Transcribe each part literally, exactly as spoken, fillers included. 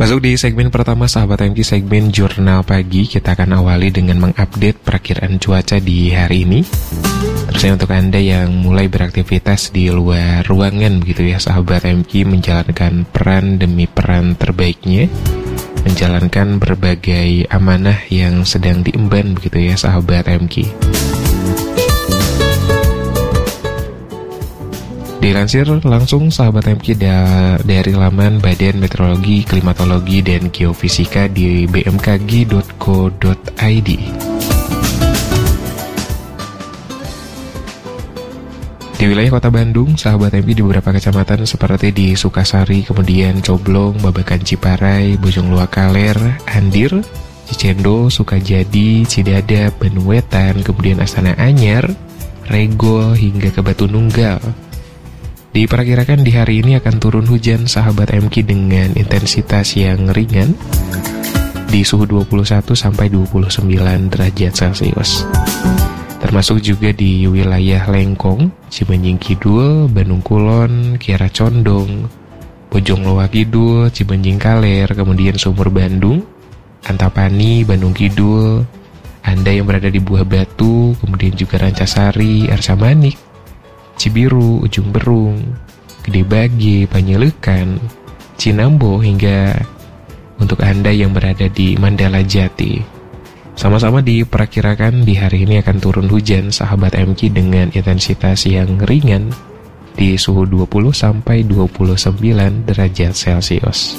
Masuk di segmen pertama sahabat M Q, segmen Jurnal Pagi. Kita akan awali dengan mengupdate perakiraan cuaca di hari ini. Terusnya untuk Anda yang mulai beraktivitas di luar ruangan begitu ya sahabat M Q, menjalankan peran demi peran terbaiknya, menjalankan berbagai amanah yang sedang diemban begitu ya sahabat M Q. Dilansir langsung sahabat M Q da dari laman Badan Meteorologi, Klimatologi, dan Geofisika di b m k g dot co dot i d. Di wilayah Kota Bandung, sahabat M Q, di beberapa kecamatan seperti di Sukasari, kemudian Coblong, Babakan Ciparai, Bojongloa Kaler, Andir, Cicendo, Sukajadi, Cidadap, Bandung Wetan, kemudian Astana Anyar, Regol, hingga ke Batu Nunggal. Diperkirakan di hari ini akan turun hujan sahabat M Q dengan intensitas yang ringan di suhu dua puluh satu sampai dua puluh sembilan derajat Celcius. Termasuk juga di wilayah Lengkong, Cibenjing Kidul, Bandung Kulon, Kiara Condong, Bojongloa Kidul, Cibenjing Kaler, kemudian Sumur Bandung, Antapani, Bandung Kidul, Anda yang berada di Buah Batu, kemudian juga Rancasari, Arsa Manik, Cibiru, Ujung Berung, Gede Bage, Panjelekan, Cinambo, hingga untuk Anda yang berada di Mandala Jati. Sama-sama diperkirakan di hari ini akan turun hujan sahabat M Q dengan intensitas yang ringan di suhu dua puluh sampai dua puluh sembilan derajat Celcius.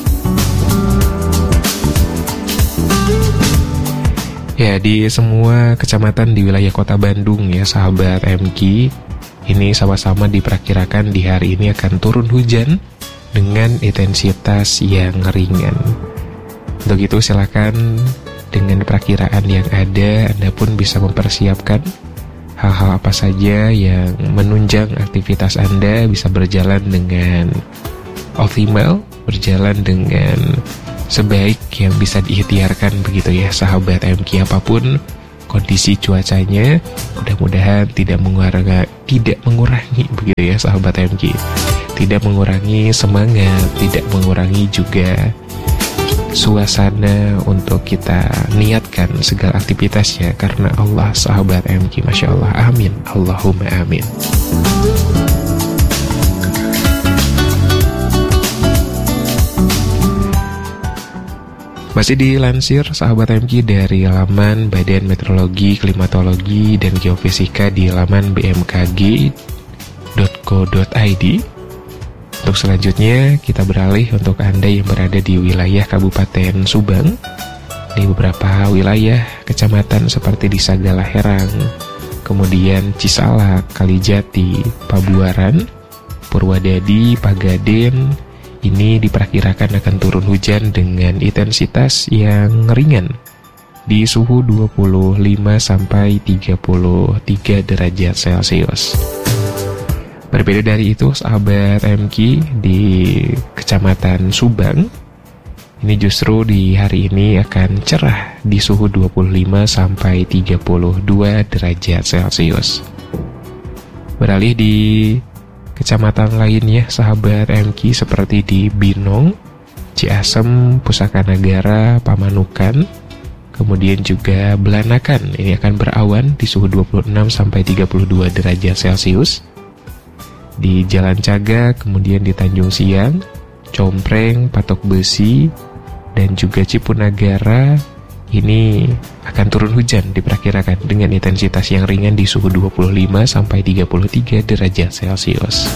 Ya, di semua kecamatan di wilayah Kota Bandung ya sahabat M Q, ini sama-sama diperkirakan di hari ini akan turun hujan dengan intensitas yang ringan. Untuk itu silakan dengan perakiraan yang ada, Anda pun bisa mempersiapkan hal-hal apa saja yang menunjang aktivitas Anda bisa berjalan dengan optimal, berjalan dengan sebaik yang bisa diikhtiarkan begitu ya sahabat M Q. Apapun kondisi cuacanya, mudah-mudahan tidak mengurangi, tidak mengurangi begitu ya sahabat M Q. Tidak mengurangi semangat, tidak mengurangi juga suasana untuk kita niatkan segala aktivitasnya karena Allah sahabat M Q. Masya Allah, amin, Allahumma amin. Masih dilansir sahabat M Q dari laman Badan Meteorologi, Klimatologi, dan Geofisika di laman b m k g dot co dot i d. Untuk selanjutnya kita beralih untuk Anda yang berada di wilayah Kabupaten Subang. Di beberapa wilayah kecamatan seperti di Sagala Herang, kemudian Cisalak, Kalijati, Pabuaran, Purwadadi, Pagaden, ini diperkirakan akan turun hujan dengan intensitas yang ringan di suhu dua puluh lima sampai tiga puluh tiga derajat Celcius. Berbeda dari itu sahabat M Q, di Kecamatan Subang, ini justru di hari ini akan cerah di suhu dua puluh lima sampai tiga puluh dua derajat Celcius. Beralih di kecamatan lainnya sahabat M Q seperti di Binong, Ciasem, Pusaka Nagara, Pamanukan, kemudian juga Belanakan. Ini akan berawan di suhu dua puluh enam sampai tiga puluh dua derajat Celcius. Di Jalan Caga, kemudian di Tanjung Siang, Compreng, Patok Besi, dan juga Cipunagara, ini akan turun hujan diperkirakan dengan intensitas yang ringan di suhu dua puluh lima sampai tiga puluh tiga derajat Celcius.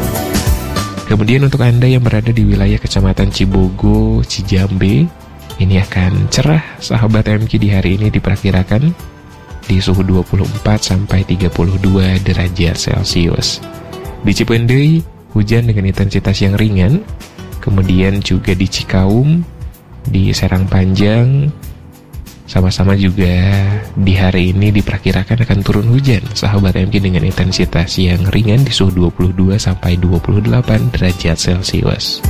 Kemudian untuk Anda yang berada di wilayah Kecamatan Cibogo, Cijambe, ini akan cerah sahabat M Q di hari ini diperkirakan di suhu dua puluh empat sampai tiga puluh dua derajat Celcius. Di Cipendei, hujan dengan intensitas yang ringan, kemudian juga di Cikaum, di Serang Panjang, sama-sama juga di hari ini diperkirakan akan turun hujan sahabat M Q dengan intensitas yang ringan di suhu dua puluh dua sampai dua puluh delapan derajat Celcius.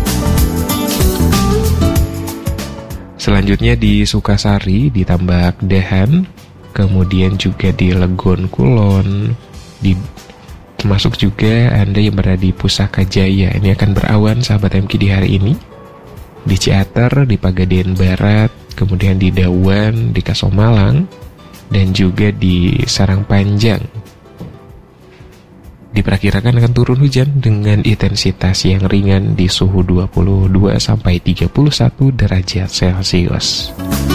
Selanjutnya di Sukasari, di Tambak Dahan, kemudian juga di Legon Kulon, di termasuk juga Anda yang berada di Pusaka Jaya, ini akan berawan sahabat M Q di hari ini di Ciater, di Pegadaian Barat, kemudian di Dawan, di Kasomalang, dan juga di Sarangpanjang. Diperkirakan akan turun hujan dengan intensitas yang ringan di suhu dua puluh dua sampai tiga puluh satu derajat Celcius.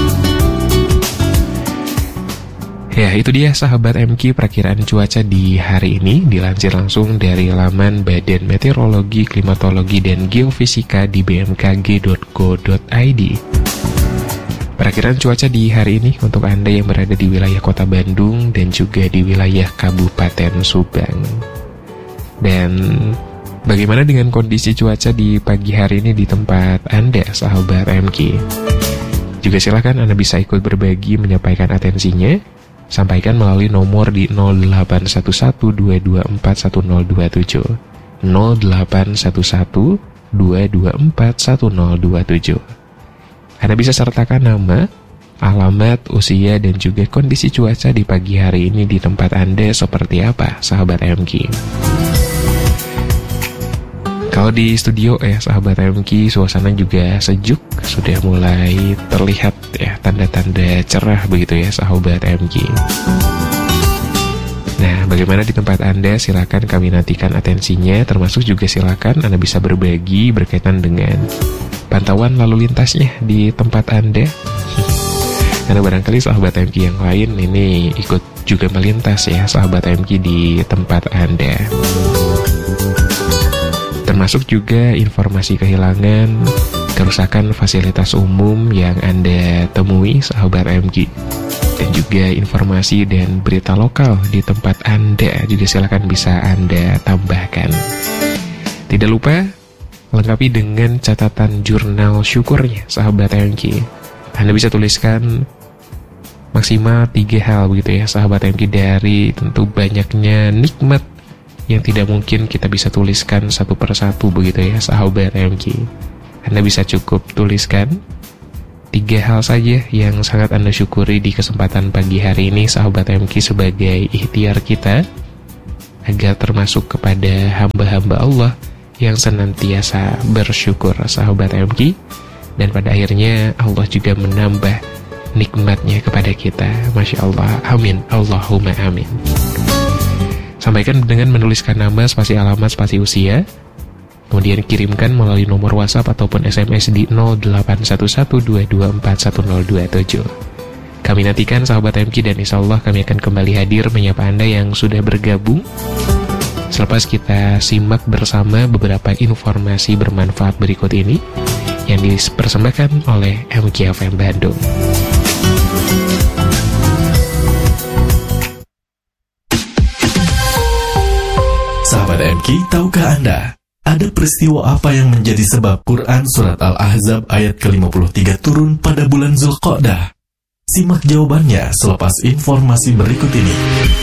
Ya, itu dia sahabat M Q perakiraan cuaca di hari ini, dilansir langsung dari laman Badan Meteorologi, Klimatologi, dan Geofisika di b m k g dot go dot i d. Perakiraan cuaca di hari ini untuk Anda yang berada di wilayah Kota Bandung dan juga di wilayah Kabupaten Subang. Dan bagaimana dengan kondisi cuaca di pagi hari ini di tempat Anda, sahabat M Q? Juga silakan Anda bisa ikut berbagi menyampaikan atensinya. Sampaikan melalui nomor di nol delapan satu satu dua dua empat satu nol dua tujuh, nol delapan satu satu dua dua empat satu nol dua tujuh. Anda bisa sertakan nama, alamat, usia, dan juga kondisi cuaca di pagi hari ini di tempat Anda seperti apa, sahabat M Q. Kalau di studio ya sahabat M Q, suasana juga sejuk, sudah mulai terlihat ya tanda-tanda cerah begitu ya sahabat M Q. Nah, bagaimana di tempat Anda? Silakan kami nantikan atensinya, termasuk juga silakan Anda bisa berbagi berkaitan dengan pantauan lalu lintasnya di tempat Anda. Karena barangkali sahabat M Q yang lain ini ikut juga melintas ya sahabat M Q di tempat Anda. Termasuk juga informasi kehilangan, kerusakan fasilitas umum yang Anda temui sahabat M Q. Dan juga informasi dan berita lokal di tempat Anda juga silakan bisa Anda tambahkan. Tidak lupa lengkapi dengan catatan jurnal syukurnya sahabat M Q. Anda bisa tuliskan maksimal tiga hal begitu ya sahabat M Q dari tentu banyaknya nikmat yang tidak mungkin kita bisa tuliskan satu persatu begitu ya sahabat M Q. Anda bisa cukup tuliskan tiga hal saja yang sangat Anda syukuri di kesempatan pagi hari ini sahabat M Q sebagai ikhtiar kita agar termasuk kepada hamba-hamba Allah yang senantiasa bersyukur sahabat M Q. Dan pada akhirnya Allah juga menambah nikmatnya kepada kita. Masya Allah, amin, Allahumma amin. Sampaikan dengan menuliskan nama, spasi alamat, spasi usia, kemudian kirimkan melalui nomor WhatsApp ataupun S M S di nol delapan satu satu dua dua empat satu nol dua tujuh. Kami nantikan sahabat M Q dan insya Allah kami akan kembali hadir menyapa Anda yang sudah bergabung. Selepas kita simak bersama beberapa informasi bermanfaat berikut ini yang dipersembahkan oleh M Q F M Bandung. Sahabat M Q, tahukah Anda, ada peristiwa apa yang menjadi sebab Quran Surat Al-Ahzab ayat ke lima puluh tiga turun pada bulan Zulqa'dah? Simak jawabannya selepas informasi berikut ini.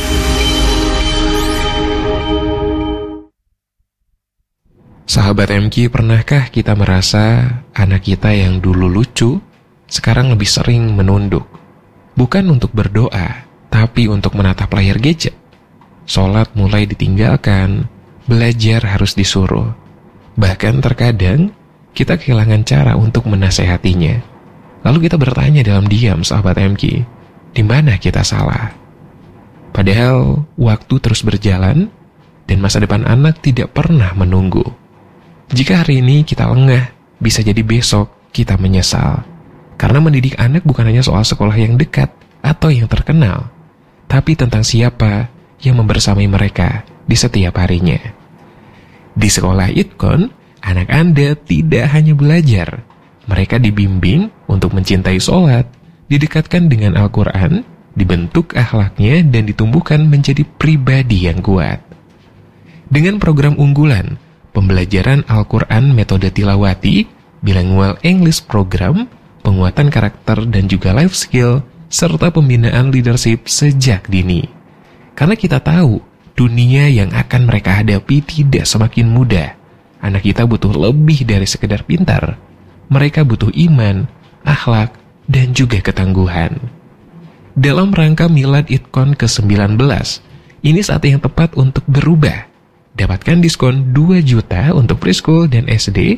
Sahabat M Q, pernahkah kita merasa anak kita yang dulu lucu, sekarang lebih sering menunduk? Bukan untuk berdoa, tapi untuk menatap layar gadget. Sholat mulai ditinggalkan, belajar harus disuruh. Bahkan terkadang, kita kehilangan cara untuk menasehatinya. Lalu kita bertanya dalam diam, sahabat M Q, di mana kita salah? Padahal, waktu terus berjalan, dan masa depan anak tidak pernah menunggu. Jika hari ini kita lengah, bisa jadi besok kita menyesal. Karena mendidik anak bukan hanya soal sekolah yang dekat atau yang terkenal, tapi tentang siapa yang membersamai mereka di setiap harinya. Di sekolah Itkon, anak Anda tidak hanya belajar. Mereka dibimbing untuk mencintai sholat, didekatkan dengan Al-Quran, dibentuk akhlaknya, dan ditumbuhkan menjadi pribadi yang kuat. Dengan program unggulan, pembelajaran Al-Quran metode tilawati, bilingual English program, penguatan karakter dan juga life skill, serta pembinaan leadership sejak dini. Karena kita tahu, dunia yang akan mereka hadapi tidak semakin mudah. Anak kita butuh lebih dari sekedar pintar. Mereka butuh iman, akhlak, dan juga ketangguhan. Dalam rangka Milad Itkon ke sembilan belas, ini saat yang tepat untuk berubah. Dapatkan diskon dua juta untuk preschool dan S D,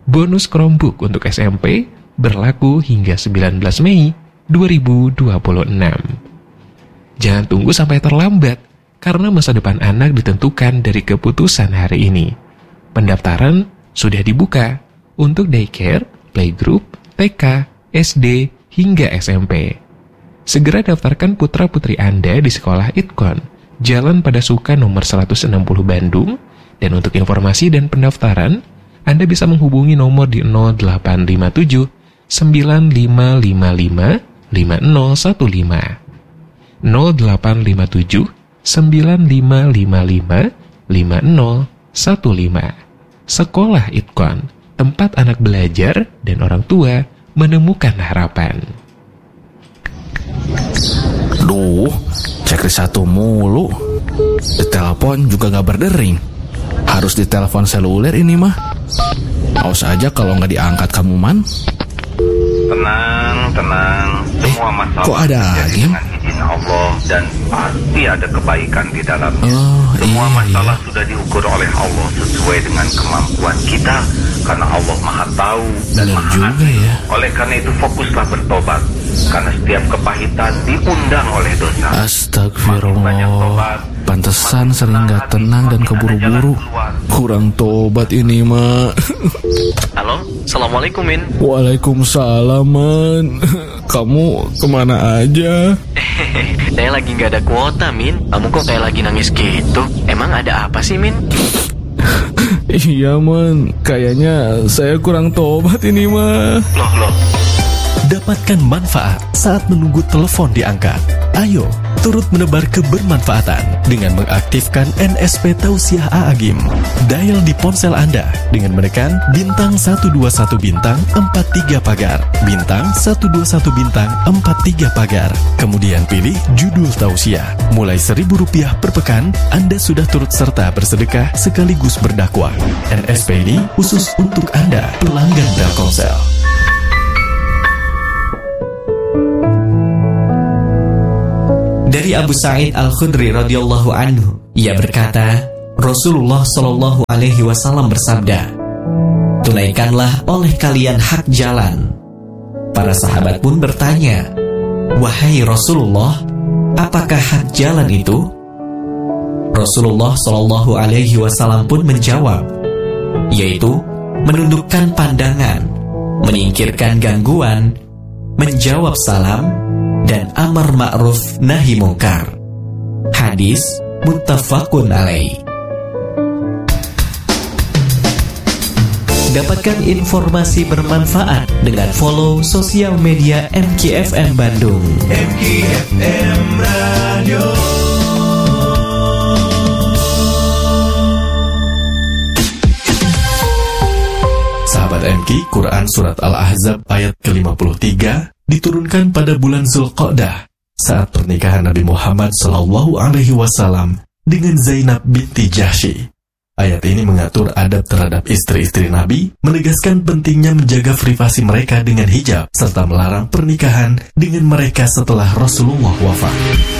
Bonus Chromebook untuk S M P berlaku hingga sembilan belas Mei dua ribu dua puluh enam. Jangan tunggu sampai terlambat, karena masa depan anak ditentukan dari keputusan hari ini. Pendaftaran sudah dibuka untuk daycare, playgroup, T K, S D, hingga S M P. Segera daftarkan putra-putri Anda di sekolah Itkon, Jalan Pada Suka nomor seratus enam puluh Bandung, dan untuk informasi dan pendaftaran, Anda bisa menghubungi nomor di nol delapan lima tujuh sembilan lima lima lima lima nol satu lima nol delapan lima tujuh sembilan lima lima lima lima nol satu lima. Sekolah Itkon, tempat anak belajar dan orang tua menemukan harapan. Duh, checklist satu mulu. Ditelepon juga gak berdering. Harus ditelepon seluler ini mah. Awas aja kalau gak diangkat kamu, Man. Tenang, tenang. Semua masalah kok ada terjadi angin? dengan izin Allah, dan pasti ada kebaikan di dalamnya. Oh, Semua iya, masalah iya. sudah diukur oleh Allah sesuai dengan kemampuan kita, karena Allah Maha Tahu dan Benar Maha juga Adil. ya. Oleh karena itu fokuslah bertobat, karena setiap kepahitan diundang oleh dosa. Astagfirullah. Pantesan sering gak tenang dan keburu-buru. Kurang tobat ini mah. Halo, Assalamualaikum Min. Waalaikumsalam, Man. Kamu kemana aja? Saya lagi gak ada kuota Min. Kamu kok kayak lagi nangis gitu? Emang ada apa sih Min? Iya, Man. Kayaknya saya kurang tobat ini mah. Loh loh, Dapatkan manfaat saat menunggu telepon diangkat. Ayo, turut menebar kebermanfaatan dengan mengaktifkan N S P Tausiah A'agim. Dial di ponsel Anda dengan menekan bintang satu dua satu bintang empat tiga pagar, bintang satu dua satu bintang empat tiga pagar. Kemudian pilih judul tausiah. Mulai seribu rupiah per pekan, Anda sudah turut serta bersedekah sekaligus berdakwah. N S P ini khusus untuk Anda, pelanggan Telkomsel. Dari Abu Sa'id Al-Khudri radhiyallahu anhu, ia berkata, Rasulullah shallallahu alaihi wasallam bersabda, tunaikanlah oleh kalian hak jalan. Para sahabat pun bertanya, wahai Rasulullah, apakah hak jalan itu? Rasulullah shallallahu alaihi wasallam pun menjawab, yaitu menundukkan pandangan, menyingkirkan gangguan, menjawab salam, dan amar ma'ruf nahi mungkar. Hadis muttafaqun alaih. Dapatkan informasi bermanfaat dengan follow sosial media M K F M Bandung. M K F M Radio. Sahabat M K, Quran Surat Al-Ahzab ayat ke lima puluh tiga diturunkan pada bulan Zulqa'dah saat pernikahan Nabi Muhammad shallallahu alaihi wasallam dengan Zainab binti Jahsy. Ayat ini mengatur adab terhadap istri-istri Nabi, menegaskan pentingnya menjaga privasi mereka dengan hijab, serta melarang pernikahan dengan mereka setelah Rasulullah wafat.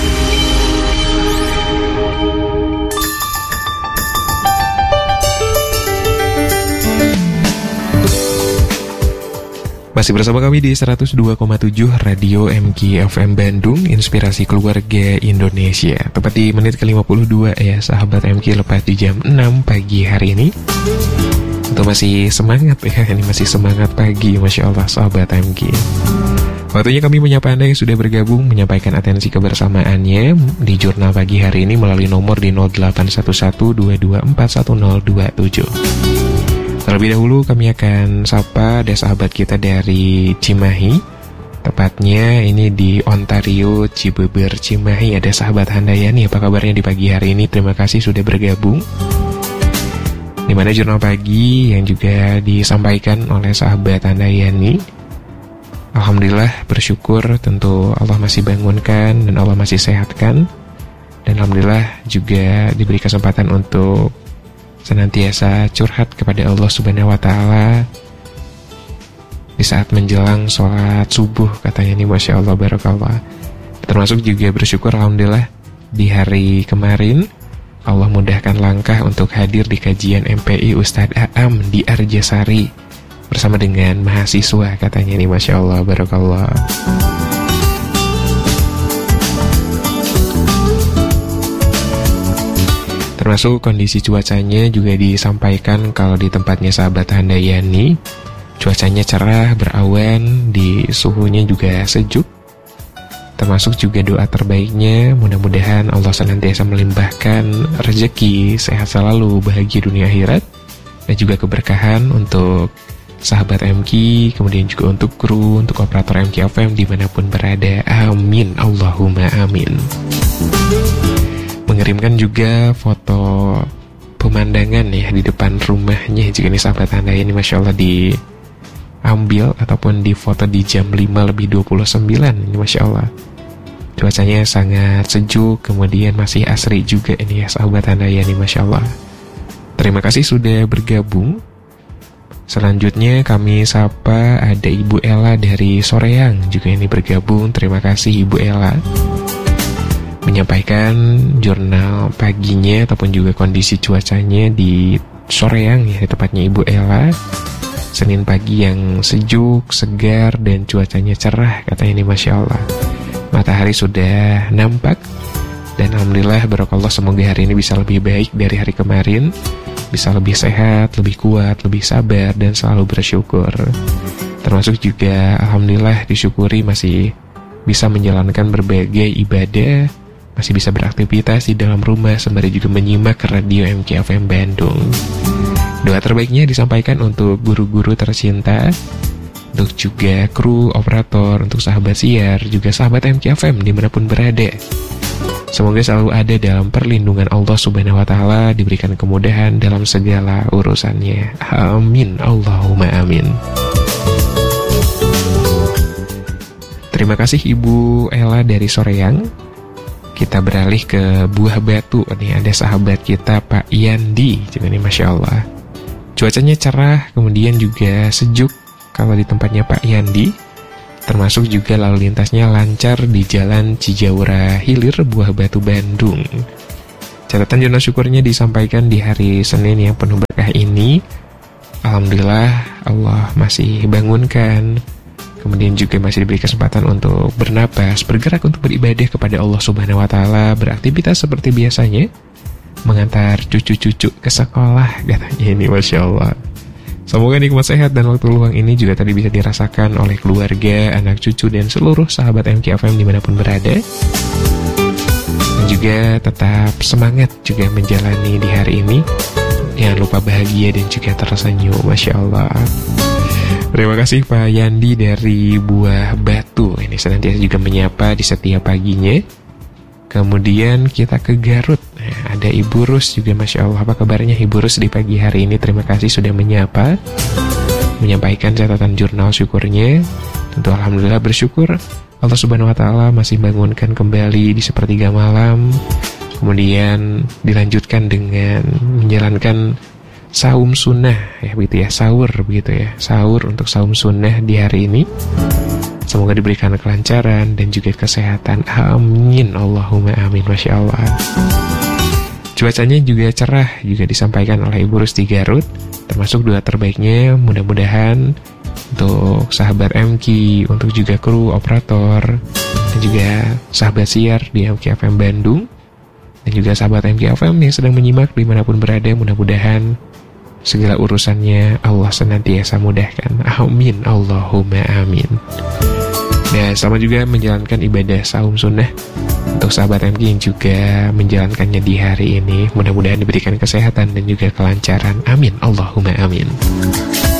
Masih bersama kami di seratus dua koma tujuh Radio M K F M Bandung, Inspirasi Keluarga Indonesia. Tepat di menit ke lima puluh dua ya sahabat M K, lepas di jam enam pagi hari ini. Untuk masih semangat ya, ini masih semangat pagi, Masya Allah sahabat M K. Waktunya kami menyapa Anda yang sudah bergabung, menyampaikan atensi kebersamaannya di jurnal pagi hari ini melalui nomor di nol delapan satu satu dua dua empat satu nol dua tujuh. Terlebih dahulu kami akan sapa ada sahabat kita dari Cimahi. Tepatnya ini di Ontario, Cibeber, Cimahi. Ada sahabat Handayani, apa kabarnya di pagi hari ini? Terima kasih sudah bergabung. Di mana jurnal pagi yang juga disampaikan oleh sahabat Handayani. Alhamdulillah, bersyukur tentu Allah masih bangunkan dan Allah masih sehatkan. Dan Alhamdulillah juga diberi kesempatan untuk senantiasa curhat kepada Allah Subhanahu wa Ta'ala di saat menjelang sholat subuh, katanya nih, Masya Allah, Barakallah. Termasuk juga bersyukur Alhamdulillah di hari kemarin Allah mudahkan langkah untuk hadir di kajian M P I Ustadz Aam di Arjasari. bersama dengan mahasiswa katanya nih, Masya Allah, Barakallah. Termasuk kondisi cuacanya juga disampaikan kalau di tempatnya sahabat Handayani, cuacanya cerah, berawan, di suhunya juga sejuk. Termasuk juga doa terbaiknya, mudah-mudahan Allah senantiasa melimpahkan rezeki, sehat selalu, bahagia dunia akhirat, dan juga keberkahan untuk sahabat M K, kemudian juga untuk kru, untuk operator M K F M dimanapun berada. Amin, Allahumma amin. Mengirimkan juga foto pemandangan ya di depan rumahnya juga nih sahabat Anda ini, Masya Allah, diambil ataupun di foto di jam lima lebih dua puluh sembilan ini, Masya Allah. Cuacanya sangat sejuk, kemudian masih asri juga ini ya sahabat Anda ya nih, Masya Allah. Terima kasih sudah bergabung. Selanjutnya kami sapa ada Ibu Ella dari Soreang juga ini bergabung. Terima kasih Ibu Ella, menyampaikan jurnal paginya ataupun juga kondisi cuacanya di Soreang ya, tepatnya Ibu Ella. Senin pagi yang sejuk, segar, dan cuacanya cerah katanya ini, Masya Allah. Matahari sudah nampak, dan Alhamdulillah, Barakallah, semoga hari ini bisa lebih baik dari hari kemarin, bisa lebih sehat, lebih kuat, lebih sabar, dan selalu bersyukur. Termasuk juga Alhamdulillah disyukuri masih bisa menjalankan berbagai ibadah, masih bisa beraktivitas di dalam rumah sembari juga menyimak radio M K F M Bandung. Doa terbaiknya disampaikan untuk guru-guru tercinta, untuk juga kru, operator, untuk sahabat siar, juga sahabat M K F M dimanapun berada. Semoga selalu ada dalam perlindungan Allah Subhanahu wa Ta'ala, diberikan kemudahan dalam segala urusannya. Amin, Allahumma amin. Terima kasih Ibu Ella dari Soreang. Kita beralih ke Buah Batu. Nih ada sahabat kita Pak Yandi. Jadi Masya Allah, cuacanya cerah, kemudian juga sejuk kalau di tempatnya Pak Yandi. Termasuk juga lalu lintasnya lancar di Jalan Cijaura Hilir, Buah Batu, Bandung. Catatan jurnal syukurnya disampaikan di hari Senin yang penuh berkah ini. Alhamdulillah Allah masih bangunkan, kemudian juga masih diberi kesempatan untuk bernapas, bergerak untuk beribadah kepada Allah Subhanahu wa Ta'ala, beraktivitas seperti biasanya, mengantar cucu-cucu ke sekolah katanya ini, Masya Allah. Semoga nikmat sehat dan waktu luang ini juga tadi bisa dirasakan oleh keluarga, anak cucu, dan seluruh sahabat M K F M dimanapun berada. Dan juga tetap semangat juga menjalani di hari ini. Jangan lupa bahagia dan juga tersenyum, Masya Allah. Terima kasih Pak Yandi dari Buah Batu. Ini senantiasa juga menyapa di setiap paginya. Kemudian kita ke Garut. Nah, ada Ibu Rus juga, Masya Allah. Apa kabarnya Ibu Rus di pagi hari ini? Terima kasih sudah menyapa, menyampaikan catatan jurnal syukurnya. Tentu Alhamdulillah bersyukur Allah Subhanahu wa Ta'ala masih bangunkan kembali di sepertiga malam. Kemudian dilanjutkan dengan menjalankan saum sunnah ya, begitu ya, sahur begitu ya, sahur untuk saum sunnah di hari ini. Semoga diberikan kelancaran dan juga kesehatan. Amin, Allahumma amin, Masya Allah. Cuacanya juga cerah, juga disampaikan oleh Ibu Rus di Garut. Termasuk doa terbaiknya mudah-mudahan untuk sahabat M K, untuk juga kru, operator, dan juga sahabat siar di M K F M Bandung, dan juga sahabat M K F M yang sedang menyimak dimanapun berada, mudah-mudahan segala urusannya Allah senantiasa mudahkan. Amin, Allahumma amin. Dan selamat juga menjalankan ibadah saum sunnah untuk sahabat M K yang juga menjalankannya di hari ini. Mudah-mudahan diberikan kesehatan dan juga kelancaran. Amin, Allahumma amin.